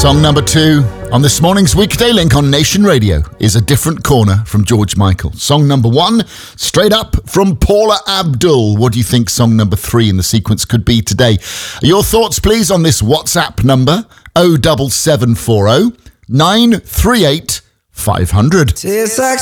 Song number 2 on this morning's Weekday Link on Nation Radio is A Different Corner from George Michael. Song number 1, straight up from Paula Abdul. What do you think song number 3 in the sequence could be today? Your thoughts, please, on this WhatsApp number, 07740 938 500.